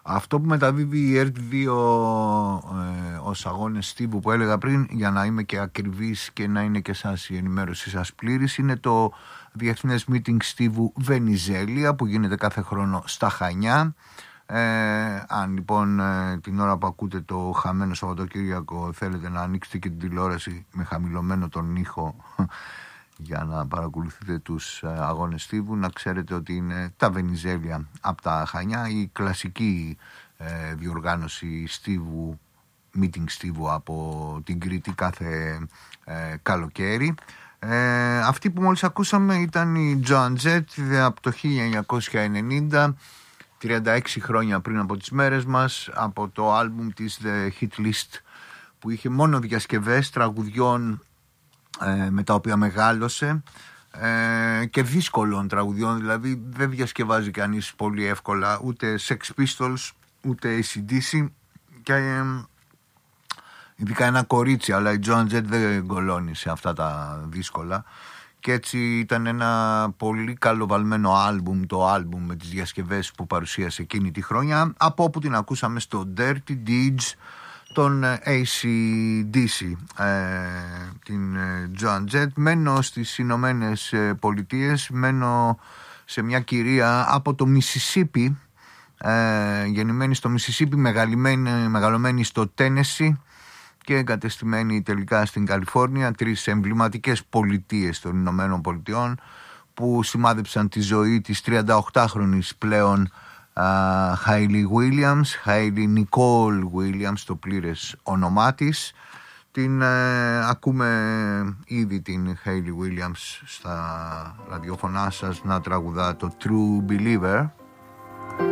Αυτό που μεταδίδει η ΕΡΤ2 ως αγώνες στίβου που έλεγα πριν, για να είμαι και ακριβής και να είναι και εσάς η ενημέρωση σας πλήρης, είναι το Διεθνές Meeting Στίβου Βενιζέλια που γίνεται κάθε χρόνο στα Χανιά. Αν λοιπόν την ώρα που ακούτε το χαμένο Σαββατοκύριακο θέλετε να ανοίξετε και την τηλεόραση με χαμηλωμένο τον ήχο για να παρακολουθείτε τους αγώνες στίβου, να ξέρετε ότι είναι τα Βενιζέλια από τα Χανιά, η κλασική διοργάνωση στίβου, meeting στίβου από την Κρήτη κάθε καλοκαίρι. Αυτή που μόλις ακούσαμε ήταν η Joan Jett από το 1990, 36 χρόνια πριν από τις μέρες μας, από το άλμπουμ της The Hit List, που είχε μόνο διασκευές τραγουδιών με τα οποία μεγάλωσε, και δύσκολων τραγουδιών, δηλαδή δεν διασκευάζει κανείς πολύ εύκολα ούτε Sex Pistols ούτε AC/DC, και ειδικά ένα κορίτσι, αλλά η Joan Jett δεν γκολώνει σε αυτά τα δύσκολα, και έτσι ήταν ένα πολύ καλοβαλμένο άλμπουμ, το άλμπουμ με τις διασκευές που παρουσίασε εκείνη τη χρονιά, από όπου την ακούσαμε στο Dirty Deeds των AC/DC, την Joan Jett. Μένω στις Ηνωμένες Πολιτείες, μένω σε μια κυρία από το Μισισίπι, γεννημένη στο Μισισίπι, μεγαλωμένη στο Τένεσι και εγκατεστημένη τελικά στην Καλιφόρνια, τρεις εμβληματικές πολιτείες των Ηνωμένων Πολιτειών που σημάδεψαν τη ζωή της 38χρονης πλέον Hayley Williams, Hayley Nicole Williams, το πλήρες όνομά της. Την ακούμε ήδη την Hayley Williams στα ραδιοφωνά σας να τραγουδά το True Believer.